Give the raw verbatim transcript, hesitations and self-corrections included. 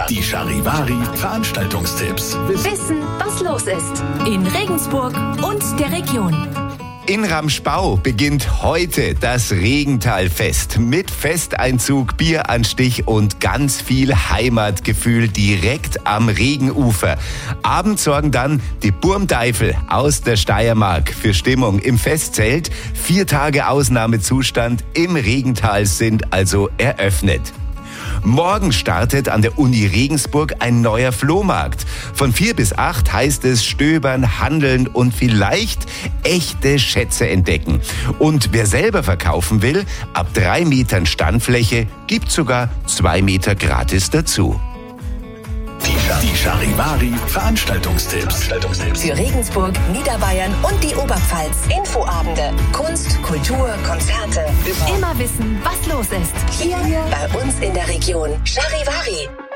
Die Charivari Veranstaltungstipps. Wissen, was los ist in Regensburg und der Region. In Ramschbau beginnt heute das Regentalfest mit Festeinzug, Bieranstich und ganz viel Heimatgefühl direkt am Regenufer. Abends sorgen dann die Burmteifel aus der Steiermark für Stimmung im Festzelt. Vier Tage Ausnahmezustand im Regental sind also eröffnet. Morgen startet an der Uni Regensburg ein neuer Flohmarkt. Von vier bis acht heißt es stöbern, handeln und vielleicht echte Schätze entdecken. Und wer selber verkaufen will, ab drei Metern Standfläche gibt sogar zwei Meter gratis dazu. Die Charivari Veranstaltungstipps. Für Regensburg, Niederbayern und die Oberpfalz. Infoabende, Kunst, Kultur, Konzerte. Immer wissen, was los ist. Hier bei uns in der Region. Charivari.